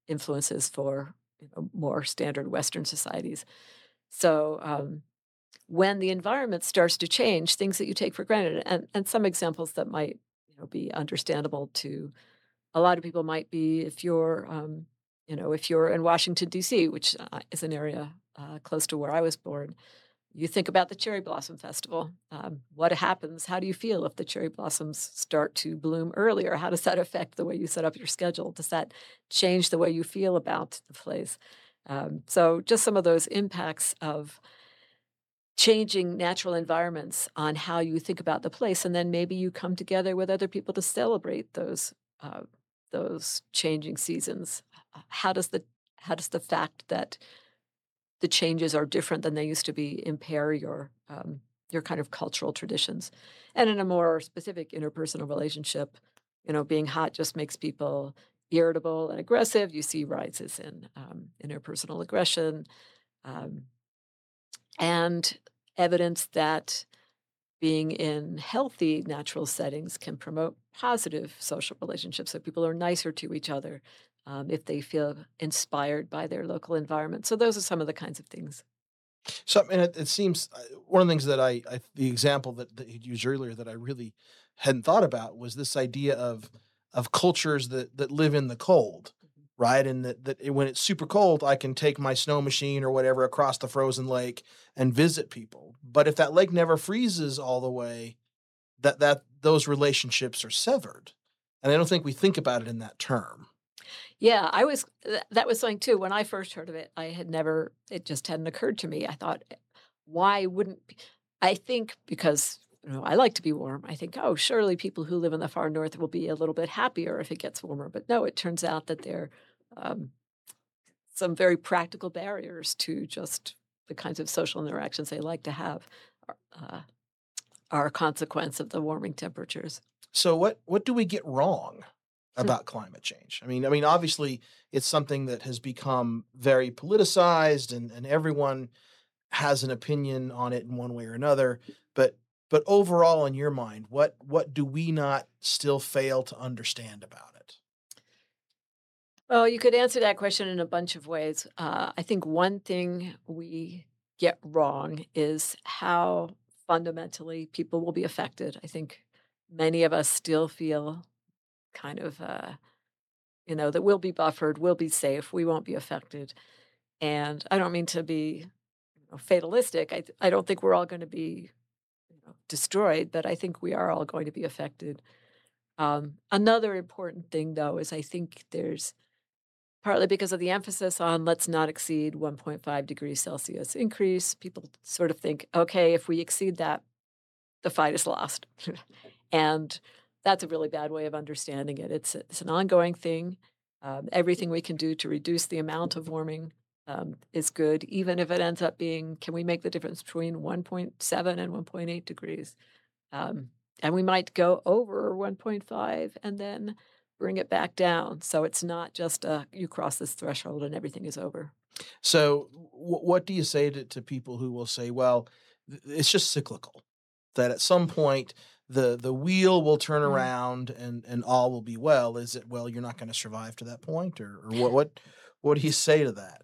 influences for more standard Western societies. So when the environment starts to change, things that you take for granted, and some examples that might be understandable to a lot of people might be if you're in Washington D.C., which is an area close to where I was born. You think about the cherry blossom festival. What happens? How do you feel if the cherry blossoms start to bloom earlier? How does that affect the way you set up your schedule? Does that change the way you feel about the place? So, just some of those impacts of changing natural environments on how you think about the place, and then maybe you come together with other people to celebrate those changing seasons. How does the fact that the changes are different than they used to be impair your kind of cultural traditions? And in a more specific interpersonal relationship, being hot just makes people irritable and aggressive. You see rises in interpersonal aggression, um, and evidence that being in healthy natural settings can promote positive social relationships, so people are nicer to each other if they feel inspired by their local environment. So those are some of the kinds of things. So, and it seems one of the things that the example that you used earlier that I really hadn't thought about was this idea of cultures that live in the cold, Mhm. right? And when it's super cold, I can take my snow machine or whatever across the frozen lake and visit people. But if that lake never freezes all the way, that those relationships are severed. And I don't think we think about it in that term. Yeah, that was something too. When I first heard of it, it just hadn't occurred to me. I thought, why wouldn't, I think because I like to be warm. I think, oh, surely people who live in the far north will be a little bit happier if it gets warmer. But no, it turns out that there are some very practical barriers to just the kinds of social interactions they like to have are, uh, are a consequence of the warming temperatures. So what do we get wrong about climate change? I mean, obviously, it's something that has become very politicized, and everyone has an opinion on it in one way or another. But overall, in your mind, what do we not still fail to understand about it? Well, you could answer that question in a bunch of ways. I think one thing we get wrong is how fundamentally people will be affected. I think many of us still feel kind of, that we'll be buffered, we'll be safe, we won't be affected. And I don't mean to be fatalistic. I don't think we're all going to be destroyed, but I think we are all going to be affected. Another important thing, though, is I think there's partly because of the emphasis on let's not exceed 1.5 degrees Celsius increase, people sort of think, okay, if we exceed that, the fight is lost. And that's a really bad way of understanding it. It's an ongoing thing. Everything we can do to reduce the amount of warming is good, even if it ends up being, can we make the difference between 1.7 and 1.8 degrees? Um, and we might go over 1.5 and then bring it back down. So it's not just you cross this threshold and everything is over. So, what do you say to people who will say, "Well, it's just cyclical"? That at some point the wheel will turn Mm. around and all will be well. Is it, well, you're not going to survive to that point, or what do you say to that?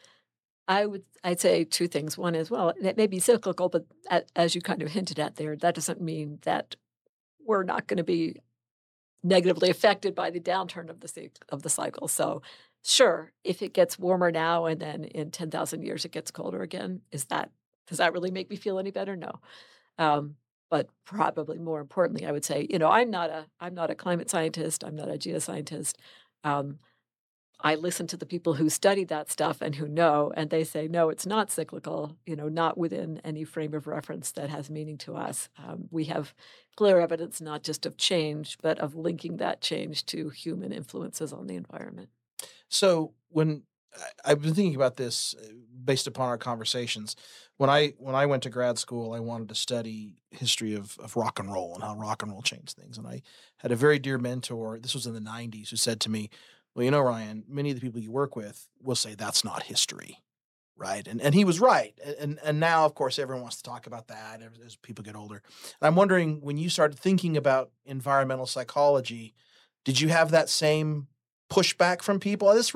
I'd say two things. One is, well, it may be cyclical, but as you kind of hinted at there, that doesn't mean that we're not going to be negatively affected by the downturn of the cycle. So, sure, if it gets warmer now and then in 10,000 years it gets colder again, does that really make me feel any better? No. Um, but probably more importantly, I would say, I'm not a climate scientist. I'm not a geoscientist. Um, I listen to the people who study that stuff and who know, and they say, no, it's not cyclical, not within any frame of reference that has meaning to us. We have clear evidence not just of change, but of linking that change to human influences on the environment. So when I've been thinking about this based upon our conversations, when I went to grad school, I wanted to study history of rock and roll and how rock and roll changed things. And I had a very dear mentor. This was in the '90s, who said to me, "Well, Ryan, many of the people you work with will say that's not history." Right. And he was right. And now, of course, everyone wants to talk about that as people get older. And I'm wondering, when you started thinking about environmental psychology, did you have that same pushback from people? This